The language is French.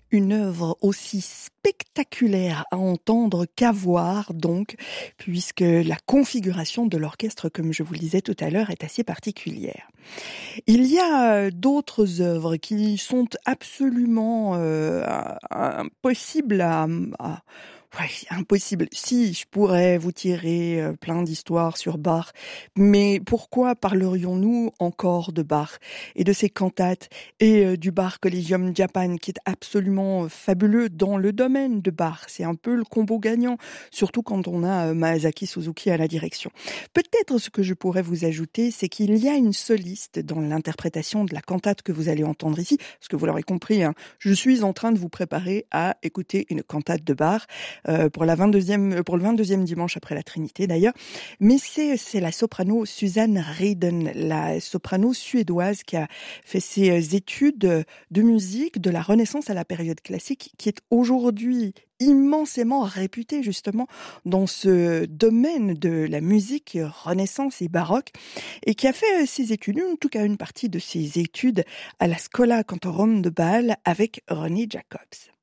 Une œuvre aussi spectaculaire à entendre qu'à voir, donc, puisque la configuration de l'orchestre, comme je vous le disais tout à l'heure, est assez particulière. Il y a d'autres œuvres qui sont absolument impossibles à ouais, impossible. Si, je pourrais vous tirer plein d'histoires sur Bach, mais pourquoi parlerions-nous encore de Bach et de ses cantates et du Bach Collegium Japan qui est absolument fabuleux dans le domaine de Bach. C'est un peu le combo gagnant, surtout quand on a Masaaki Suzuki à la direction. Peut-être ce que je pourrais vous ajouter, c'est qu'il y a une soliste dans l'interprétation de la cantate que vous allez entendre ici, parce que vous l'aurez compris, hein, je suis en train de vous préparer à écouter une cantate de Bach pour le 22e dimanche après la Trinité d'ailleurs, mais c'est la soprano Susanne Reden, la soprano suédoise qui a fait ses études de musique de la Renaissance à la période classique, qui est aujourd'hui immensément réputée justement dans ce domaine de la musique Renaissance et baroque, et qui a fait ses études, en tout cas une partie de ses études à la Schola Cantorum de Bâle avec René Jacobs.